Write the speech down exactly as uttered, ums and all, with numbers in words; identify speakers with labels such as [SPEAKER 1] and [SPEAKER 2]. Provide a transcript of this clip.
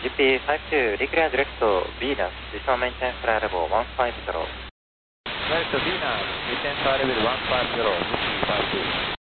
[SPEAKER 1] G P five two, declare direct to Venus, visual maintain flight level one five zero.
[SPEAKER 2] Direct to Venus, maintain flight level one five zero, G P five two.